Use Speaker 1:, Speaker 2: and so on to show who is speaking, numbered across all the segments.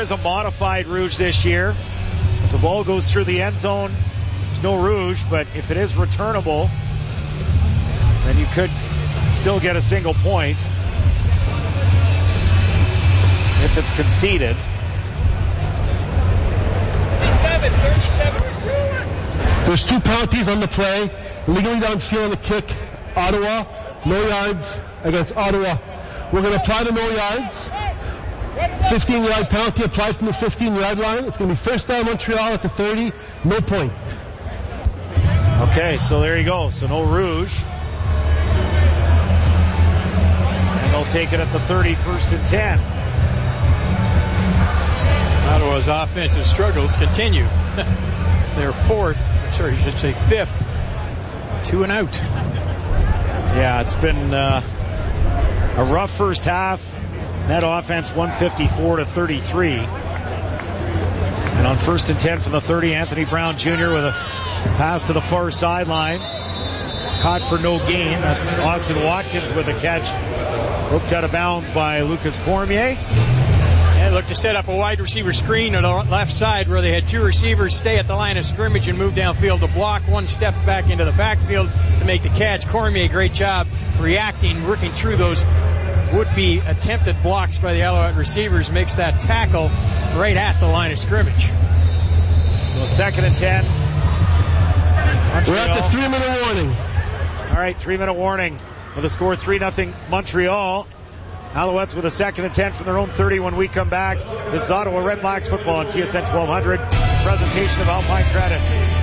Speaker 1: is a modified rouge this year. If the ball goes through the end zone, there's no rouge, but if it is returnable, then you could still get a single point if it's conceded.
Speaker 2: There's 2 penalties on the play. Legally downfield on the kick. Ottawa, no yards against Ottawa. We're going to apply the no yards. 15-yard penalty applied from the 15-yard line. It's going to be first down Montreal at the 30. No point.
Speaker 1: Okay, so there you go. So no rouge. And they'll take it at the 30, first and 10.
Speaker 3: Ottawa's offensive struggles continue. They're fifth. 2 and out.
Speaker 1: Yeah, it's been a rough first half. Net offense 154 to 33. And on first and 10 from the 30, Anthony Brown Jr. with a pass to the far sideline. Caught for no gain. That's Austin Watkins with a catch. Hooked out of bounds by Lucas Cormier.
Speaker 3: And looked to set up a wide receiver screen on the left side where they had 2 receivers stay at the line of scrimmage and move downfield to block. One stepped back into the backfield to make the catch. Cormier, great job reacting, working through those would-be attempted blocks by the Alouette receivers, makes that tackle right at the line of scrimmage.
Speaker 1: So second and 10. Montreal.
Speaker 2: We're at the 3-minute warning.
Speaker 1: All right, 3-minute warning with a score 3-0 Montreal. Alouettes with a second and 10 from their own 30 when we come back. This is Ottawa Red Blacks football on TSN 1200. Presentation of Alpine Credit.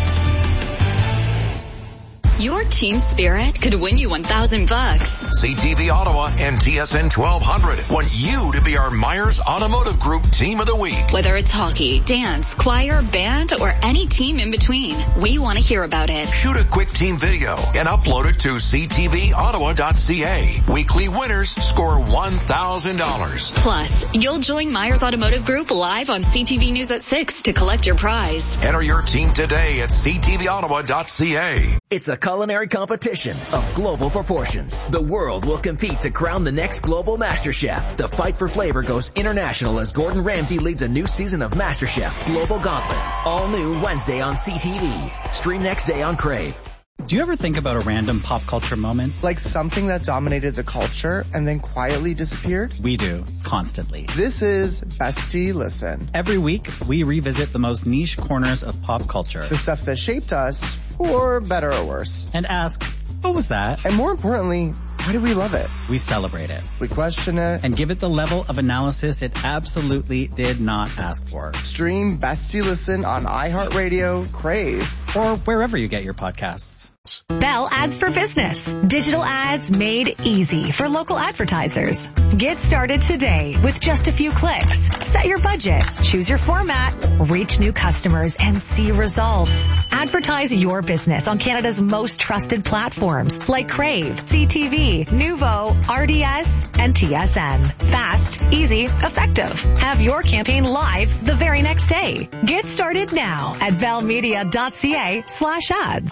Speaker 4: Your team spirit could win you $1,000.
Speaker 5: CTV Ottawa and TSN 1200 want you to be our Myers Automotive Group Team of the Week.
Speaker 4: Whether it's hockey, dance, choir, band, or any team in between, we want to hear about it.
Speaker 5: Shoot a quick team video and upload it to ctvottawa.ca. Weekly winners score $1,000.
Speaker 4: Plus, you'll join Myers Automotive Group live on CTV News at 6 to collect your prize.
Speaker 5: Enter your team today at ctvottawa.ca.
Speaker 6: It's a culinary competition of global proportions. The world will compete to crown the next global MasterChef. The fight for flavor goes international as Gordon Ramsay leads a new season of MasterChef Global Gauntlet. All new Wednesday on CTV. Stream next day on Crave.
Speaker 7: Do you ever think about a random pop culture moment?
Speaker 8: Like something that dominated the culture and then quietly disappeared?
Speaker 7: We do, constantly.
Speaker 8: This is Bestie Listen.
Speaker 7: Every week, we revisit the most niche corners of pop culture.
Speaker 8: The stuff that shaped us, for better or worse.
Speaker 7: And ask, what was that?
Speaker 8: And more importantly, why do we love it?
Speaker 7: We celebrate it.
Speaker 8: We question it.
Speaker 7: And give it the level of analysis it absolutely did not ask for.
Speaker 8: Stream Bestie Listen on iHeartRadio, Crave,
Speaker 7: or wherever you get your podcasts.
Speaker 9: Bell Ads for Business. Digital ads made easy for local advertisers. Get started today with just a few clicks. Set your budget, choose your format, reach new customers, and see results. Advertise your business on Canada's most trusted platforms like Crave, CTV, Nuvo, RDS, and TSN. Fast, easy, effective. Have your campaign live the very next day. Get started now at bellmedia.ca/ads.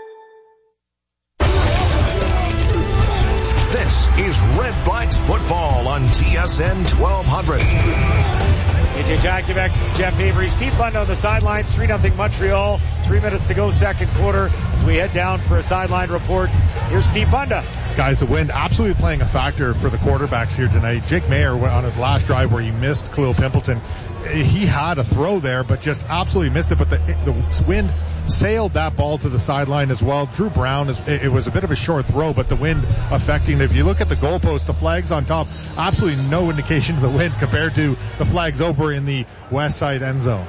Speaker 5: This is Red Blacks football on TSN 1200.
Speaker 1: AJ Jakubec, Jeff Avery, Steve Bunda on the sidelines. 3-0 Montreal. 3 minutes to go, second quarter. As we head down for a sideline report, here's Steve Bunda.
Speaker 10: Guys, the wind absolutely playing a factor for the quarterbacks here tonight. Jake Mayer on his last drive where he missed Khalil Pimpleton. He had a throw there, but just absolutely missed it. But the wind sailed that ball to the sideline as well. Drew Brown, it was a bit of a short throw, but the wind affecting it. If you look at the goalpost, the flags on top, absolutely no indication of the wind compared to the flags over in the west side end zone.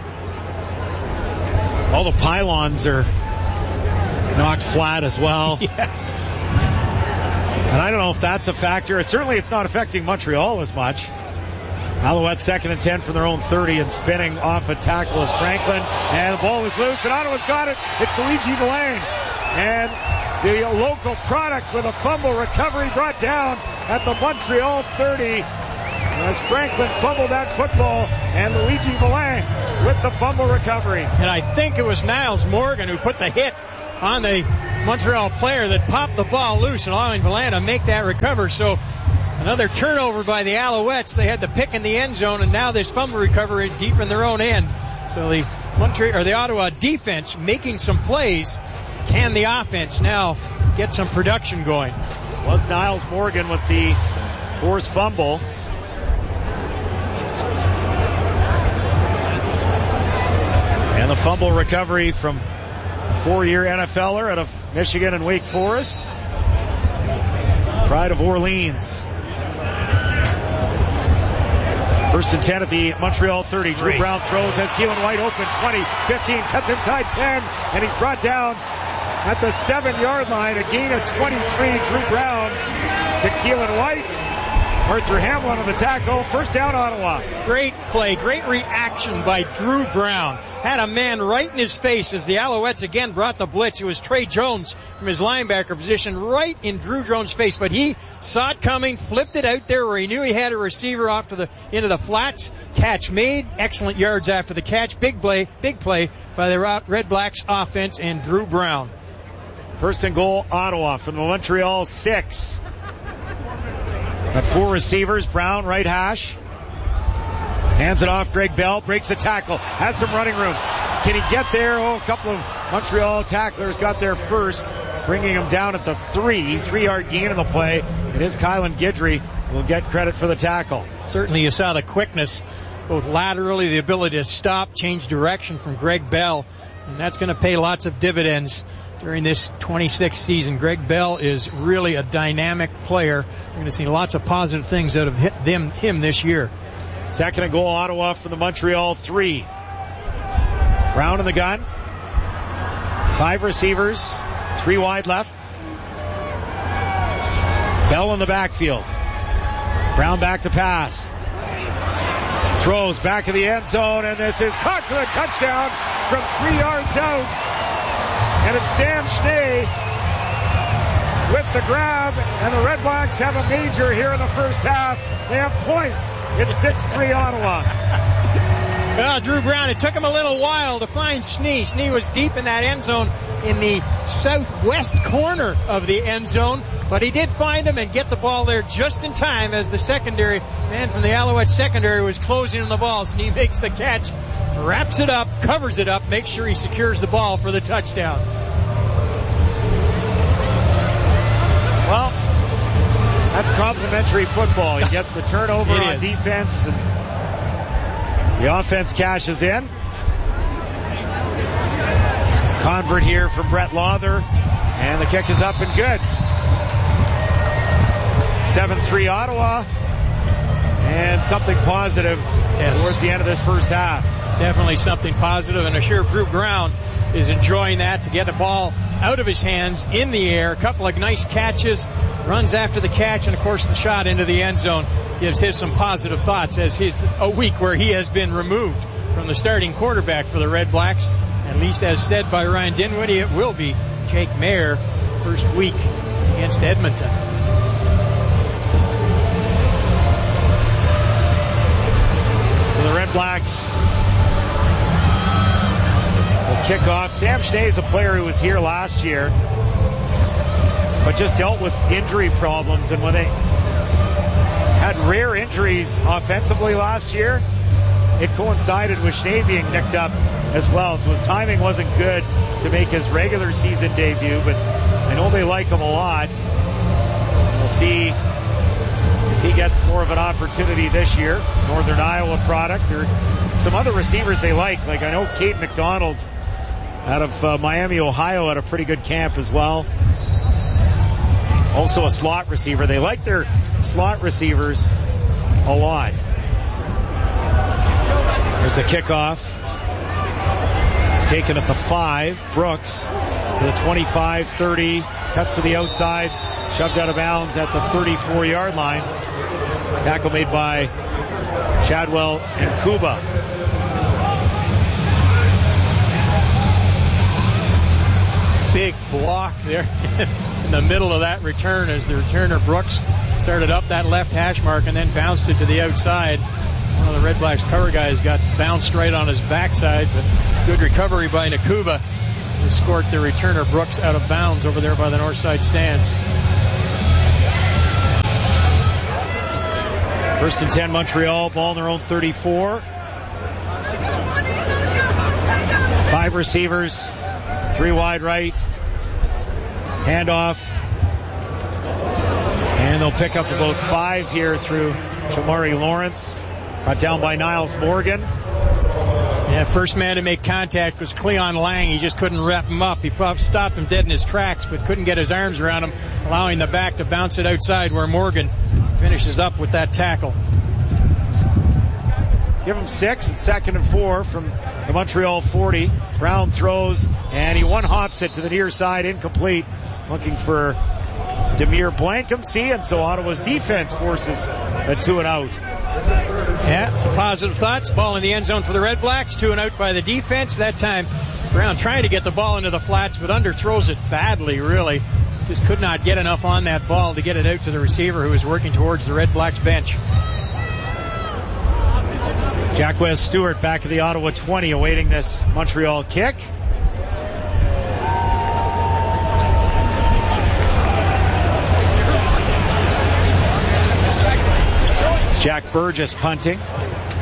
Speaker 1: All the pylons are knocked flat as well.
Speaker 3: Yeah.
Speaker 1: And I don't know if that's a factor. Certainly it's not affecting Montreal as much. Alouette second and 10 from their own 30 and spinning off a tackle is Franklin. And the ball is loose and Ottawa's got it. It's Luigi Villain. And the local product with a fumble recovery brought down at the Montreal 30. As Franklin fumbled that football and Luigi Villain with the fumble recovery.
Speaker 3: And I think it was Niles Morgan who put the hit on the Montreal player that popped the ball loose, allowing Villain to make that recover. So Another turnover by the Alouettes. They had the pick in the end zone, and now this fumble recovery deep in their own end. So the Ottawa defense making some plays. Can the offense now get some production going?
Speaker 1: Was Niles Morgan with the forced fumble. And the fumble recovery from a 4-year NFLer out of Michigan and Wake Forest. Pride of Orleans. 1st and 10 at the Montreal 30. Drew Brown throws, has Keelan White open, 20, 15, cuts inside 10, and he's brought down at the 7-yard line. A gain of 23. Drew Brown to Keelan White. Arthur Hamlin on the tackle. First down, Ottawa.
Speaker 3: Great play, great reaction by Drew Brown. Had a man right in his face as the Alouettes again brought the blitz. It was Trey Jones from his linebacker position right in Drew Jones' face, but he saw it coming, flipped it out there where he knew he had a receiver off to into the flats. Catch made, excellent yards after the catch. Big play by the Red Blacks offense and Drew Brown.
Speaker 1: First and goal, Ottawa from the Montreal 6. Got 4 receivers. Brown, right hash. Hands it off. Greg Bell breaks the tackle. Has some running room. Can he get there? A couple of Montreal tacklers got there first, bringing him down at the 3-yard gain in the play. It is Kylan Guidry who will get credit for the tackle.
Speaker 3: Certainly you saw the quickness, both laterally, the ability to stop, change direction from Greg Bell, and that's going to pay lots of dividends during this 26th season. Greg Bell is really a dynamic player. We're going to see lots of positive things out of him this year.
Speaker 1: Second and goal, Ottawa from the Montreal 3. Brown in the gun. 5 receivers. 3 wide left. Bell in the backfield. Brown back to pass. Throws back of the end zone, and this is caught for the touchdown from 3 yards out. And it's Sam Schnee with the grab, and the Red Blacks have a major here in the first half. They have points. It's 6-3 Ottawa.
Speaker 3: Well, Drew Brown, it took him a little while to find Schnee. Schnee was deep in that end zone in the southwest corner of the end zone, but he did find him and get the ball there just in time as the secondary man from the Alouette secondary was closing on the ball. Schnee makes the catch, wraps it up, covers it up, makes sure he secures the ball for the touchdown.
Speaker 1: Well, that's complimentary football. You get the turnover on defense, and the offense cashes in. Convert here from Brett Lawther, and the kick is up and good. 7-3 Ottawa, and something positive towards the end of this first half.
Speaker 3: Definitely something positive, and I'm sure Drew Brown is enjoying that, to get the ball out of his hands in the air. A couple of nice catches, runs after the catch, and of course the shot into the end zone gives him some positive thoughts as a week where he has been removed from the starting quarterback for the Red Blacks. At least as said by Ryan Dinwiddie, it will be Jake Mayer first week against Edmonton.
Speaker 1: So the Red Blacks will kick off. Sam Schnee is a player who was here last year, but just dealt with injury problems, and when they had rare injuries offensively last year, it coincided with Schnee being nicked up as well, so his timing wasn't good to make his regular season debut, but I know they like him a lot. We'll see if he gets more of an opportunity this year. Northern Iowa product. There are some other receivers they like I know Cade McDonald out of Miami, Ohio, had a pretty good camp as well. Also a slot receiver. They like their slot receivers a lot. There's the kickoff. It's taken at the 5. Brooks to the 25, 30. Cuts to the outside. Shoved out of bounds at the 34-yard line. Tackle made by Shadwell and Kuba.
Speaker 3: Big block there in the middle of that return as the returner Brooks started up that left hash mark and then bounced it to the outside. One of the Red Blacks cover guys got bounced right on his backside, but good recovery by Nakuba to escort the returner Brooks out of bounds over there by the north side stands.
Speaker 1: First and 10 Montreal, ball in their own 34. 5 receivers, 3 wide right. Handoff. And they'll pick up about 5 here through Shamari Lawrence. Brought down by Niles Morgan.
Speaker 3: Yeah, first man to make contact was Cleon Lang. He just couldn't wrap him up. He stopped him dead in his tracks, but couldn't get his arms around him, allowing the back to bounce it outside where Morgan finishes up with that tackle.
Speaker 1: Give him 6 and 2nd and 4 from the Montreal 40. Brown throws, and he one-hops it to the near side, incomplete. Looking for Demir Blankumsey, and so Ottawa's defense forces a 2 and out.
Speaker 3: Yeah, some positive thoughts. Ball in the end zone for the Red Blacks. 2 and out by the defense. That time, Brown trying to get the ball into the flats, but underthrows it badly, really. Just could not get enough on that ball to get it out to the receiver who was working towards the Red Blacks bench.
Speaker 1: Jack West Stewart back at the Ottawa 20 awaiting this Montreal kick. It's Jack Burgess punting.
Speaker 3: Ooh,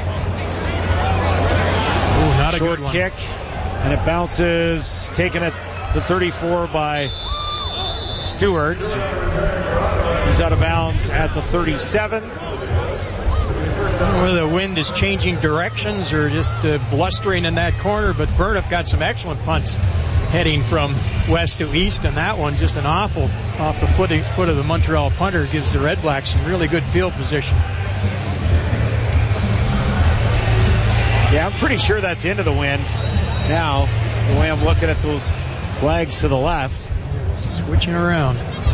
Speaker 3: not a
Speaker 1: short
Speaker 3: good one.
Speaker 1: Kick, and it bounces, taken at the 34 by Stewart. He's out of bounds at the 37.
Speaker 3: Whether the wind is changing directions or just blustering in that corner, but Burnup got some excellent punts heading from west to east, and that one just an awful off the foot of the Montreal punter gives the Red Blacks some really good field position.
Speaker 1: Yeah, I'm pretty sure that's into the wind now, the way I'm looking at those flags to the left.
Speaker 3: Switching around.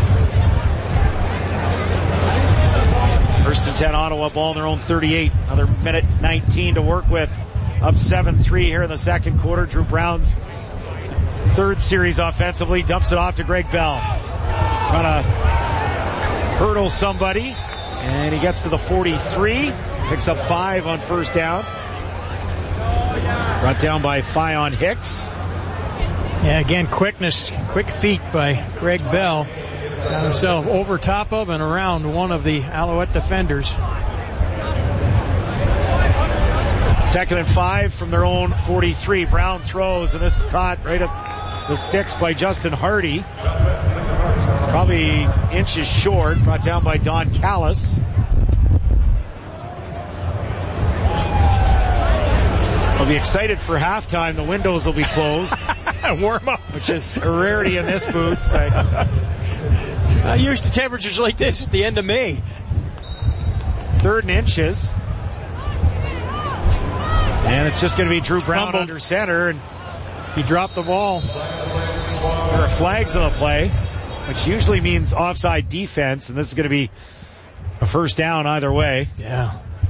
Speaker 1: First and 10 Ottawa, ball in their own 38. Another minute 19 to work with. Up 7-3 here in the second quarter. Drew Brown's third series offensively. Dumps it off to Greg Bell. Trying to hurdle somebody. And he gets to the 43. Picks up 5 on first down. Brought down by Fionn Hicks.
Speaker 3: Yeah, again, quick feet by Greg Bell. Got himself over top of and around one of the Alouette defenders.
Speaker 1: 2nd and 5 from their own 43. Brown throws, and this is caught right up the sticks by Justin Hardy. Probably inches short. Brought down by Don Callis. I'll be excited for halftime. The windows will be closed.
Speaker 3: Warm up.
Speaker 1: Which is a rarity in this booth. But
Speaker 3: I'm used to temperatures like this at the end of May.
Speaker 1: 3rd and inches. And it's just going to be Drew Brown
Speaker 3: Fumbled.
Speaker 1: under center. And
Speaker 3: he dropped the ball.
Speaker 1: There are flags on the play, which usually means offside defense. And this is going to be a first down either way.
Speaker 3: Yeah.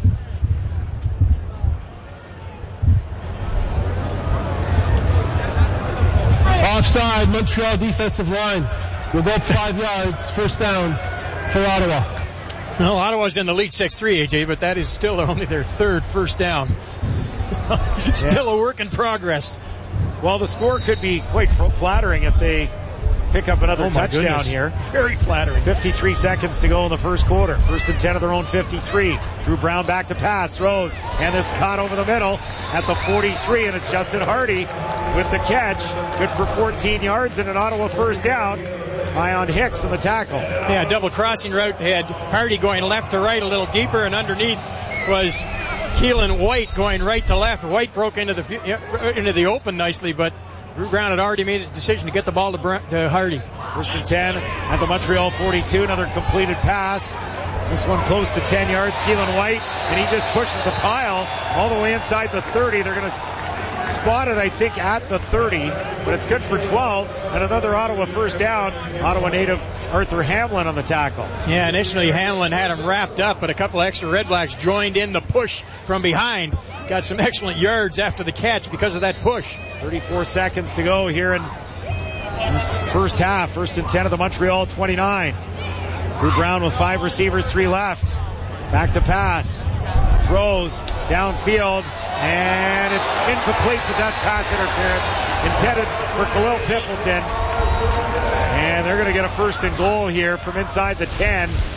Speaker 2: Offside, Montreal defensive line. We'll go up 5 yards, first down for Ottawa.
Speaker 3: Well, Ottawa's in the lead 6-3, AJ, but that is still only their 3rd first down. Still a work in progress.
Speaker 1: Well, the score could be quite flattering if they pick up another touchdown
Speaker 3: goodness.
Speaker 1: here.
Speaker 3: Very flattering.
Speaker 1: 53 seconds to go in the first quarter. First and 10 of their own 53. Drew Brown back to pass, throws, and this caught over the middle at the 43, and it's Justin Hardy with the catch. Good for 14 yards and an Ottawa first down. Fionn Hicks on the tackle.
Speaker 3: Yeah, double crossing route. They had Hardy going left to right a little deeper, and underneath was Keelan White going right to left. White broke into the open nicely, but Drew Brown had already made a decision to get the ball to Hardy.
Speaker 1: First and 10 at the Montreal 42. Another completed pass. This one close to 10 yards. Keelan White, and he just pushes the pile all the way inside the 30. They're going to spot it, I think, at the 30, but it's good for 12, and another Ottawa first down. Ottawa native Arthur Hamlin on the tackle.
Speaker 3: Yeah, initially Hamlin had him wrapped up, but a couple extra Red Blacks joined in the push from behind. Got some excellent yards after the catch because of that push.
Speaker 1: 34 seconds to go here in this first half. First and 10 of the Montreal 29. Drew Brown with 5 receivers, 3 left. Back to pass. Throws downfield, and it's incomplete, but that's pass interference intended for Khalil Pimpleton. And they're going to get a first and goal here from inside the 10.